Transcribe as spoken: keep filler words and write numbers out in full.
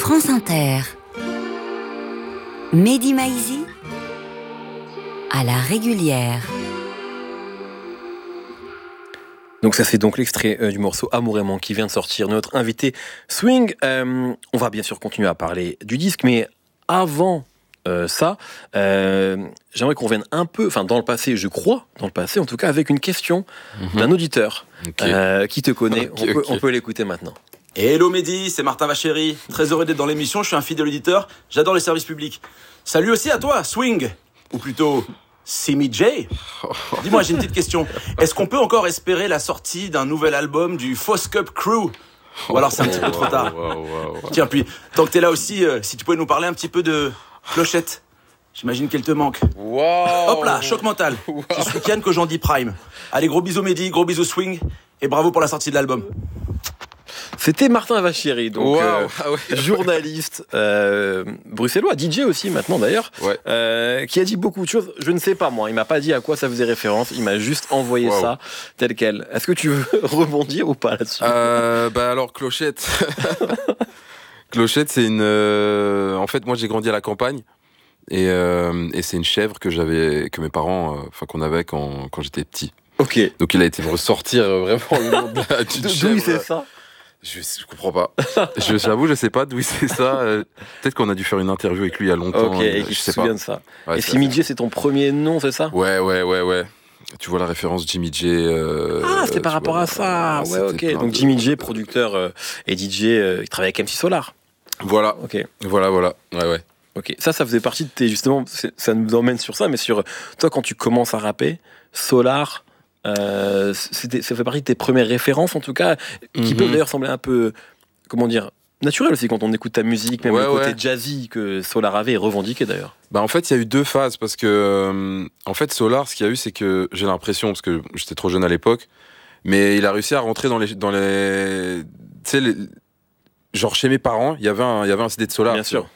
France Inter. Mehdi Maizi à la régulière. Donc ça c'est donc l'extrait euh, du morceau Amour aimant qui vient de sortir de notre invité Swing. Euh, on va bien sûr continuer à parler du disque, mais avant euh, ça, euh, j'aimerais qu'on revienne un peu, enfin dans le passé, je crois, dans le passé en tout cas, avec une question mm-hmm. d'un auditeur okay. euh, qui te connaît. Okay, on, peut, okay. on peut l'écouter maintenant. Hello Mehdi, c'est Martin Vachéry. Très heureux d'être dans l'émission, je suis un fidèle auditeur, j'adore les services publics. Salut aussi à toi, Swing, ou plutôt Simi J. Dis-moi, j'ai une petite question. Est-ce qu'on peut encore espérer la sortie d'un nouvel album du Foss Cup Crew ? Ou alors c'est un petit peu trop tard. Wow, wow, wow. Tiens, puis, tant que t'es là aussi, euh, si tu pouvais nous parler un petit peu de Clochette. J'imagine qu'elle te manque. Wow. Hop là, choc mental. Wow. C'est ce week-end que j'en dis prime. Allez, gros bisous Mehdi, gros bisous Swing, et bravo pour la sortie de l'album. C'était Martin Vachéry, donc wow. euh, ah ouais. journaliste euh, bruxellois, D J aussi maintenant d'ailleurs, ouais. euh, qui a dit beaucoup de choses. Je ne sais pas moi, il m'a pas dit à quoi ça faisait référence, il m'a juste envoyé wow. ça tel quel. Est-ce que tu veux rebondir ou pas là-dessus ? euh, Bah alors Clochette, Clochette c'est une. Euh... En fait moi j'ai grandi à la campagne et, euh, et c'est une chèvre que j'avais, que mes parents, enfin euh, qu'on avait quand quand j'étais petit. Ok. Donc il a été me ressortir vraiment le nom de la d'une chèvre. D'où c'est ça ? Je, je comprends pas. je, j'avoue, je sais pas d'où c'est ça. Euh, peut-être qu'on a dû faire une interview avec lui il y a longtemps. Ok, et qu'il se souvient de ça. Ouais, et Simi J, c'est ton premier nom, c'est ça ? Ouais, ouais, ouais, ouais. Tu vois la référence Jimmy J. Euh, ah, c'était par rapport vois, à ça. Ah, ouais, ok. Donc de... Jimmy J, producteur euh, et D J, euh, qui travaille avec M C Solar. Voilà. Ok. Voilà, voilà. Ouais, ouais. Ok. Ça, ça faisait partie de tes justement. Ça nous emmène sur ça, mais sur toi quand tu commences à rapper, Solar. Euh, c'était, ça fait partie de tes premières références en tout cas, qui mm-hmm. peuvent d'ailleurs sembler un peu, comment dire, naturel aussi quand on écoute ta musique, même ouais, le côté ouais. jazzy que Solar avait et revendiqué d'ailleurs. Bah en fait il y a eu deux phases parce que euh, en fait Solar, ce qu'il y a eu c'est que j'ai l'impression, parce que j'étais trop jeune à l'époque, mais il a réussi à rentrer dans les dans les, tu sais les, genre chez mes parents il y avait un il y avait un C D de Solar. Bien sûr.